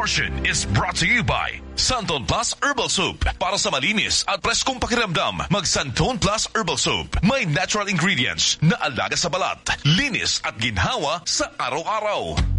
portion is brought to you by Santon Plus Herbal Soap. Para sa malinis at preskong pakiramdam, mag Santon Plus Herbal Soap. May natural ingredients na alaga sa balat, linis at ginhawa sa araw-araw.